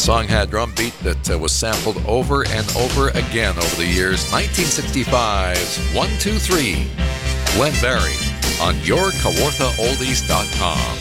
song had a drum beat that was sampled over and over again over the years. 1965's 1, 2, 3, Glen Berry on yourkawarthaoldies.com.